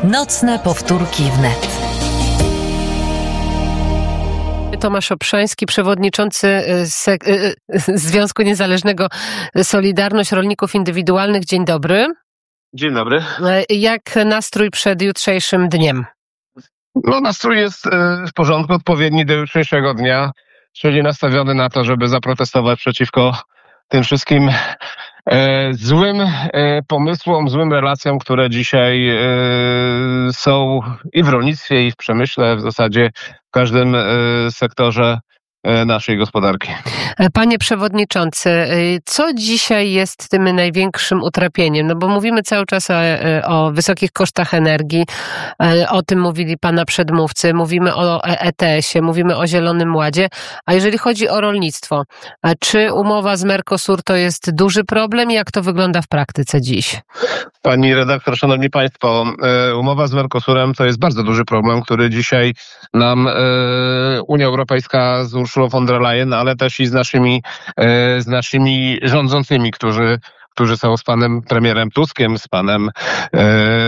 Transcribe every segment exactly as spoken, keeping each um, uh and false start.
Nocne powtórki wnet. Tomasz Obszański, przewodniczący Związku Niezależnego Solidarność Rolników Indywidualnych. Dzień dobry. Dzień dobry. Jak nastrój przed jutrzejszym dniem? No, nastrój jest w porządku, odpowiedni do jutrzejszego dnia, czyli nastawiony na to, żeby zaprotestować przeciwko tym wszystkim e, złym e, pomysłom, złym relacjom, które dzisiaj e, są i w rolnictwie, i w przemyśle, w zasadzie w każdym e, sektorze naszej gospodarki. Panie przewodniczący, co dzisiaj jest tym największym utrapieniem? No bo mówimy cały czas o, o wysokich kosztach energii, o tym mówili pana przedmówcy, mówimy o E T S-ie, mówimy o Zielonym Ładzie, a jeżeli chodzi o rolnictwo, czy umowa z Mercosur to jest duży problem? Jak to wygląda w praktyce dziś? Pani redaktor, szanowni państwo, umowa z Mercosurem to jest bardzo duży problem, który dzisiaj nam Unia Europejska z Urszulą von der Leyen, ale też i z naszymi, z naszymi rządzącymi, którzy, którzy są z panem premierem Tuskiem, z panem e,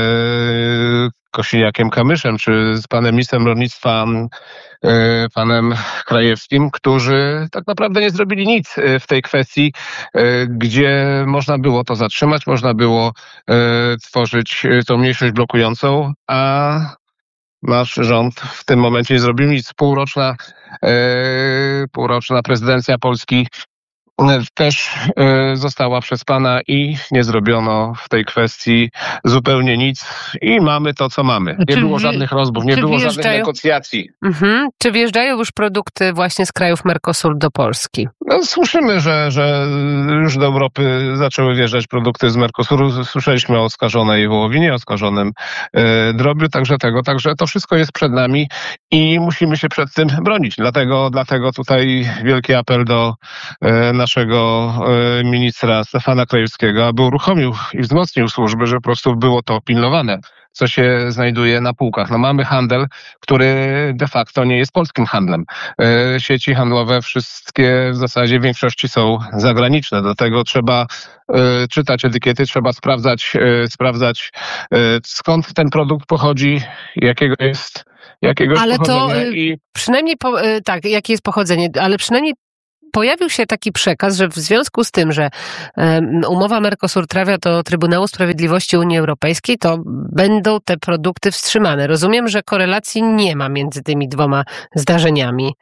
Kosiniakiem-Kamyszem, czy z panem ministrem rolnictwa, e, panem Krajewskim, którzy tak naprawdę nie zrobili nic w tej kwestii, e, gdzie można było to zatrzymać, można było e, tworzyć tą mniejszość blokującą, a nasz rząd w tym momencie nie zrobił nic. Półroczna, e, półroczna prezydencja Polski też e, została przespana i nie zrobiono w tej kwestii zupełnie nic i mamy to, co mamy. Nie Czy było wi- żadnych rozmów, nie czy było wjeżdżają- żadnych negocjacji. Mhm. Czy wjeżdżają już produkty właśnie z krajów Mercosur do Polski? No, słyszymy, że, że już do Europy zaczęły wjeżdżać produkty z Mercosuru. Słyszeliśmy o skażonej wołowinie, o skażonym e, drobiu, także tego. Także to wszystko jest przed nami i musimy się przed tym bronić. Dlatego, dlatego tutaj wielki apel do e, naszego e, ministra Stefana Krajewskiego, aby uruchomił i wzmocnił służby, żeby po prostu było to pilnowane, co się znajduje na półkach. No, mamy handel, który de facto nie jest polskim handlem. E, sieci handlowe wszystkie w zasadzie w większości są zagraniczne. Do tego trzeba e, czytać etykiety, trzeba sprawdzać, e, sprawdzać e, skąd ten produkt pochodzi, jakiego jest, jakiego jest Ale to pochodzenia. y, I przynajmniej, po, y, tak, jakie jest pochodzenie, ale przynajmniej pojawił się taki przekaz, że w związku z tym, że um, umowa Mercosur trafia do Trybunału Sprawiedliwości Unii Europejskiej, to będą te produkty wstrzymane. Rozumiem, że korelacji nie ma między tymi dwoma zdarzeniami.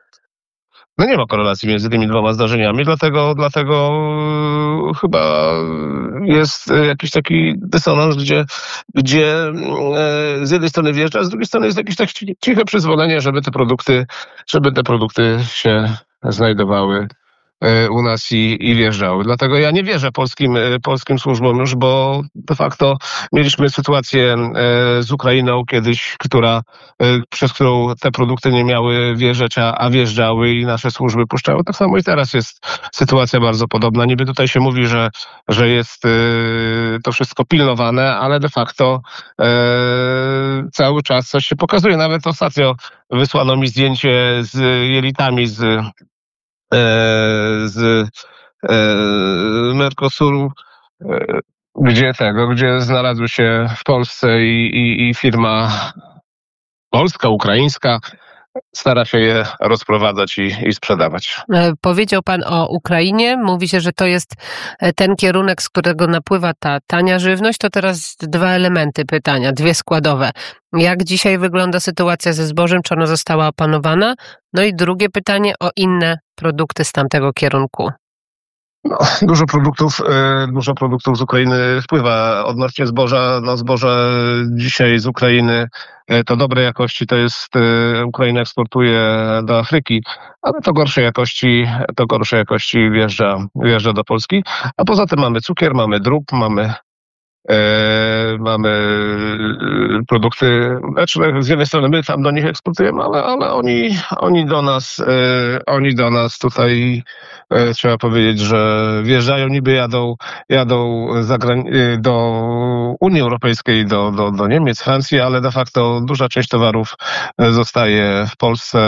No nie ma korelacji między tymi dwoma zdarzeniami, dlatego, dlatego e, chyba jest jakiś taki dysonans, gdzie, gdzie e, z jednej strony wjeżdża, a z drugiej strony jest jakieś tak ciche przyzwolenie, żeby te produkty, żeby te produkty się znajdowały e, u nas i, i wjeżdżały. Dlatego ja nie wierzę polskim, e, polskim służbom już, bo de facto mieliśmy sytuację e, z Ukrainą kiedyś, która, e, przez którą te produkty nie miały wjeżdżać, a, a wjeżdżały i nasze służby puszczały. Tak samo i teraz jest sytuacja bardzo podobna. Niby tutaj się mówi, że, że jest e, to wszystko pilnowane, ale de facto e, cały czas coś się pokazuje. Nawet ostatnio wysłano mi zdjęcie z jelitami z z e, Mercosuru, e, gdzie tego, gdzie znalazły się w Polsce i, i, i firma polska, ukraińska stara się je rozprowadzać i, i sprzedawać. Powiedział pan o Ukrainie, mówi się, że to jest ten kierunek, z którego napływa ta tania żywność. To teraz dwa elementy pytania, dwie składowe. Jak dzisiaj wygląda sytuacja ze zbożem, czy ona została opanowana? No i drugie pytanie o inne produkty z tamtego kierunku. No, dużo produktów, dużo produktów z Ukrainy wpływa. Odnośnie zboża, no zboże dzisiaj z Ukrainy to dobrej jakości, to jest, Ukraina eksportuje do Afryki, ale to gorszej jakości, to gorszej jakości wjeżdża, wjeżdża do Polski. A poza tym mamy cukier, mamy drób, mamy E, mamy produkty, znaczy z jednej strony my tam do nich eksportujemy, ale, ale oni, oni do nas, e, oni do nas tutaj e, trzeba powiedzieć, że wjeżdżają, niby jadą, jadą zagrań- do Unii Europejskiej, do, do, do Niemiec, Francji, ale de facto duża część towarów zostaje w Polsce.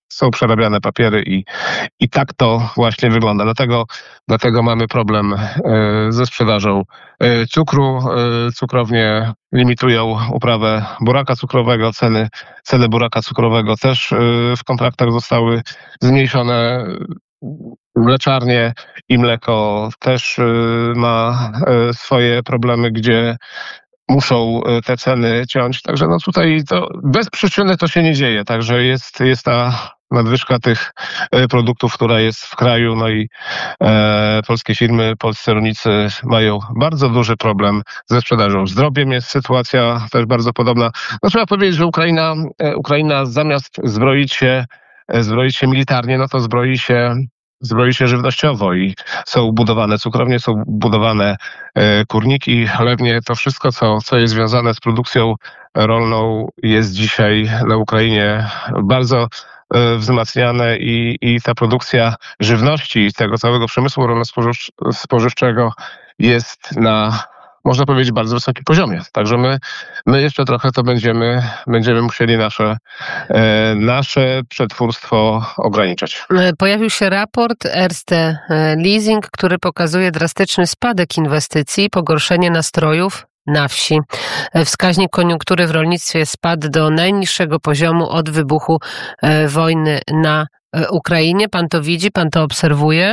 są przerabiane papiery i, i tak to właśnie wygląda. Dlatego, dlatego mamy problem ze sprzedażą cukru. Cukrownie limitują uprawę buraka cukrowego. Ceny, ceny buraka cukrowego też w kontraktach zostały zmniejszone. Mleczarnie i mleko też ma swoje problemy, gdzie muszą te ceny ciąć. Także no tutaj to bez przyczyny to się nie dzieje. Także jest, jest ta nadwyżka tych produktów, która jest w kraju, no i e, polskie firmy, polscy rolnicy mają bardzo duży problem ze sprzedażą. Z drobiem jest sytuacja też bardzo podobna. No trzeba powiedzieć, że Ukraina, Ukraina zamiast zbroić się, zbroić się militarnie, no to zbroi się Zbroi się żywnościowo i są budowane cukrownie, są budowane e, kurniki, chlewnie. To wszystko, co, co jest związane z produkcją rolną, jest dzisiaj na Ukrainie bardzo e, wzmacniane i, i ta produkcja żywności, tego całego przemysłu rolno-spożywczego jest na, można powiedzieć, bardzo wysokim poziomie. Także my, my jeszcze trochę to będziemy, będziemy musieli nasze, e, nasze przetwórstwo ograniczać. Pojawił się raport Erste Leasing, który pokazuje drastyczny spadek inwestycji, pogorszenie nastrojów na wsi. Wskaźnik koniunktury w rolnictwie spadł do najniższego poziomu od wybuchu wojny na Ukrainie. Pan to widzi, pan to obserwuje?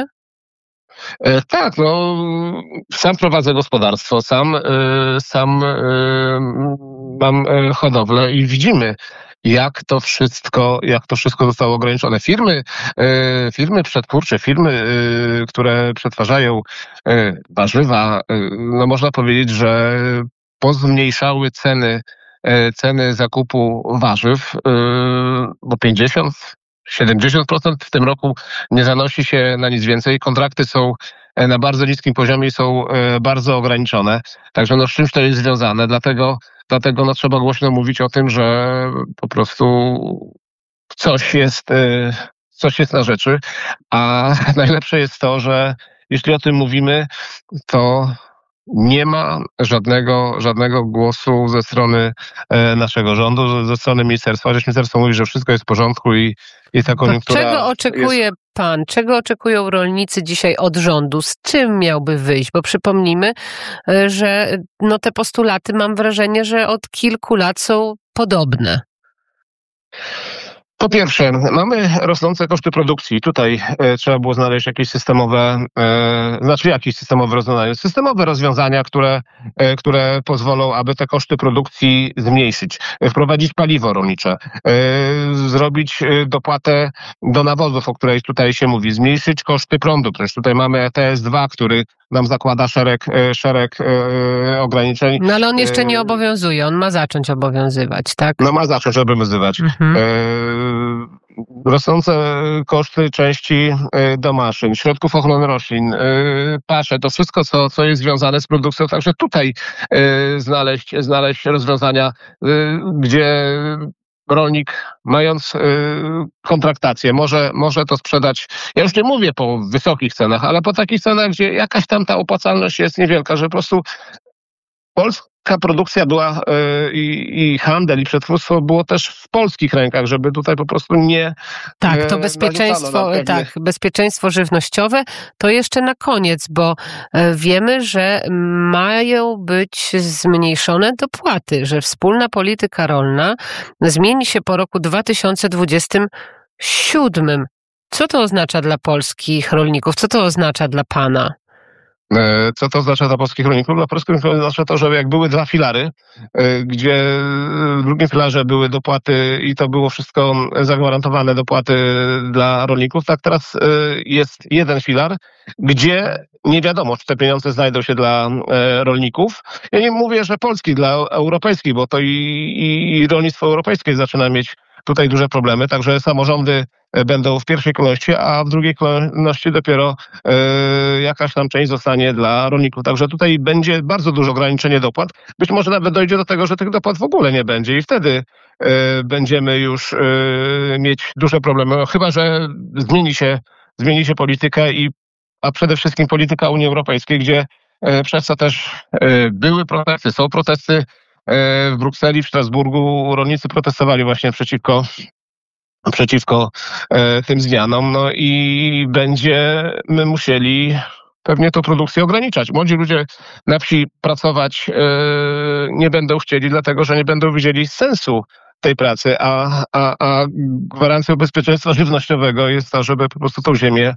Tak, no sam prowadzę gospodarstwo, sam, sam mam hodowlę i widzimy, jak to wszystko, jak to wszystko zostało ograniczone. Firmy, firmy przetwórcze, firmy, które przetwarzają warzywa, no można powiedzieć, że pozmniejszały ceny, ceny zakupu warzyw, bo pięćdziesiąt siedemdziesiąt procent w tym roku nie zanosi się na nic więcej. Kontrakty są na bardzo niskim poziomie i są bardzo ograniczone. Także no z czymś to jest związane. Dlatego, dlatego no trzeba głośno mówić o tym, że po prostu coś jest, coś jest na rzeczy. A najlepsze jest to, że jeśli o tym mówimy, to nie ma żadnego, żadnego głosu ze strony e, naszego rządu, ze strony ministerstwa. Chociaż ministerstwo mówi, że wszystko jest w porządku i, i ta koniunktura... To czego oczekuje jest... pan, czego oczekują rolnicy dzisiaj od rządu? Z czym miałby wyjść? Bo przypomnijmy, że no te postulaty, mam wrażenie, że od kilku lat są podobne. Po pierwsze, mamy rosnące koszty produkcji. Tutaj e, trzeba było znaleźć jakieś systemowe, e, znaczy jakieś systemowe rozwiązania. Systemowe rozwiązania, które, e, które pozwolą, aby te koszty produkcji zmniejszyć. Wprowadzić paliwo rolnicze, e, zrobić dopłatę do nawozów, o której tutaj się mówi, zmniejszyć koszty prądu. Przecież tutaj mamy E T S dwa, który nam zakłada szereg, szereg e, ograniczeń. No ale on jeszcze nie obowiązuje, on ma zacząć obowiązywać, tak? No ma zacząć obowiązywać. Mhm. E, Rosnące koszty części do maszyn, środków ochrony roślin, pasze, to wszystko, co, co jest związane z produkcją, także tutaj znaleźć, znaleźć rozwiązania, gdzie rolnik, mając kontraktację, może, może to sprzedać, ja już nie mówię po wysokich cenach, ale po takich cenach, gdzie jakaś tam ta opłacalność jest niewielka, że po prostu polska produkcja była yy, i handel, i przetwórstwo było też w polskich rękach, żeby tutaj po prostu nie... Tak, to bezpieczeństwo, tak, bezpieczeństwo żywnościowe to jeszcze na koniec, bo wiemy, że mają być zmniejszone dopłaty, że wspólna polityka rolna zmieni się po roku dwa tysiące dwudziestym siódmym. Co to oznacza dla polskich rolników? Co to oznacza dla pana? Co to oznacza dla polskich rolników? Dla polskich rolników oznacza to, że jak były dwa filary, gdzie w drugim filarze były dopłaty i to było wszystko zagwarantowane, dopłaty dla rolników, tak teraz jest jeden filar, gdzie nie wiadomo, czy te pieniądze znajdą się dla rolników. Ja nie mówię, że polskich, dla europejskich, bo to i, i, i rolnictwo europejskie zaczyna mieć tutaj duże problemy, także samorządy będą w pierwszej kolejności, a w drugiej kolejności dopiero y, jakaś tam część zostanie dla rolników. Także tutaj będzie bardzo duże ograniczenie dopłat. Być może nawet dojdzie do tego, że tych dopłat w ogóle nie będzie i wtedy y, będziemy już y, mieć duże problemy. No, chyba że zmieni się, zmieni się polityka, i, a przede wszystkim polityka Unii Europejskiej, gdzie y, przez co też y, były protesty, są protesty w Brukseli, w Strasburgu. Rolnicy protestowali właśnie przeciwko przeciwko e, tym zmianom, no i będziemy musieli pewnie tą produkcję ograniczać. Młodzi ludzie na wsi pracować e, nie będą chcieli, dlatego że nie będą widzieli sensu tej pracy, a, a, a gwarancją bezpieczeństwa żywnościowego jest to, żeby po prostu tą ziemię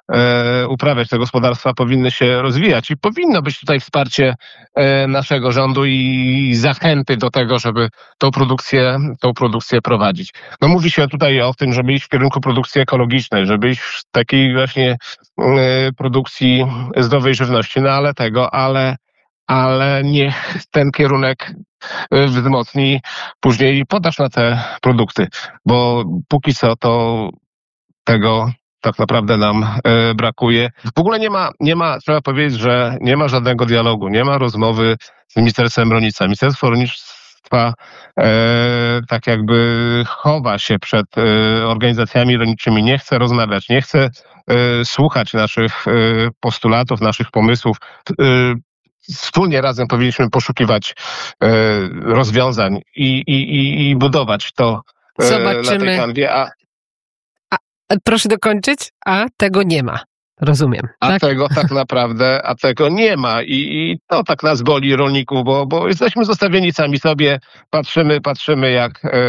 e, uprawiać. Te gospodarstwa powinny się rozwijać i powinno być tutaj wsparcie e, naszego rządu i zachęty do tego, żeby tą produkcję, tą produkcję prowadzić. No mówi się tutaj o tym, żeby iść w kierunku produkcji ekologicznej, żeby iść w takiej właśnie e, produkcji zdrowej żywności, no ale tego, ale ale niech ten kierunek wzmocni później podaż na te produkty, bo póki co to tego tak naprawdę nam e, brakuje. W ogóle nie ma, nie ma, trzeba powiedzieć, że nie ma żadnego dialogu, nie ma rozmowy z Ministerstwem Rolnictwa. Ministerstwo Rolnictwa e, tak jakby chowa się przed e, organizacjami rolniczymi, nie chce rozmawiać, nie chce e, słuchać naszych e, postulatów, naszych pomysłów. E, Wspólnie razem powinniśmy poszukiwać e, rozwiązań i, i, i, i budować to e, Zobaczymy. na tej kanwie, a, A, proszę dokończyć, a tego nie ma. Rozumiem. a tak? tego tak naprawdę, a tego nie ma i, i to tak nas boli rolników, bo, bo jesteśmy zostawieni sami sobie, patrzymy, patrzymy jak e,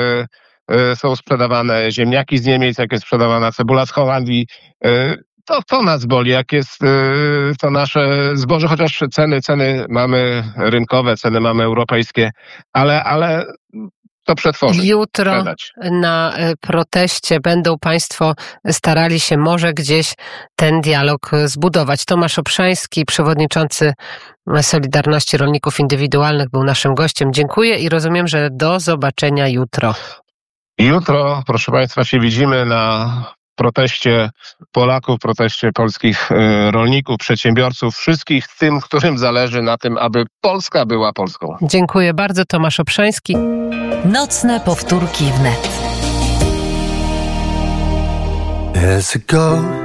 e, są sprzedawane ziemniaki z Niemiec, jak jest sprzedawana cebula z Holandii, e, To, to nas boli, jak jest yy, to nasze zboże, chociaż ceny, ceny mamy rynkowe, ceny mamy europejskie, ale, ale to przetworzyć. Jutro sprzedać. na proteście będą Państwo starali się może gdzieś ten dialog zbudować. Tomasz Obszański, przewodniczący Solidarności Rolników Indywidualnych, był naszym gościem. Dziękuję i rozumiem, że do zobaczenia jutro. Jutro, proszę Państwa, się widzimy na proteście Polaków, proteście polskich rolników, przedsiębiorców, wszystkich tym, którym zależy na tym, aby Polska była Polską. Dziękuję bardzo. Tomasz Obszański. Nocne powtórki wnet. There's a goat